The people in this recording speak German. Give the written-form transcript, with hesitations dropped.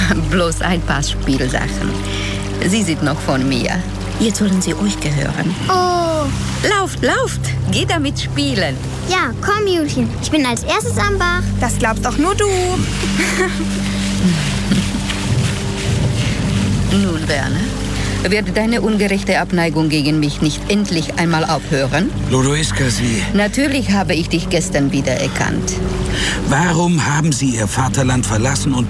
Bloß ein paar Spielsachen. Sie sind noch von mir. Jetzt sollen sie euch gehören. Oh. Lauft, geh damit spielen. Ja, komm, Julchen. Ich bin als erstes am Bach. Das glaubst doch nur du. Nun, Werner, wird deine ungerechte Abneigung gegen mich nicht endlich einmal aufhören? Lodoiska, Sie... Natürlich habe ich dich gestern wiedererkannt. Warum haben Sie Ihr Vaterland verlassen und